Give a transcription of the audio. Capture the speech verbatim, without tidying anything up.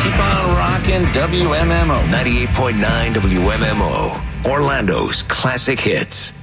Keep on rocking W M M O. ninety-eight point nine W M M O. Orlando's classic hits.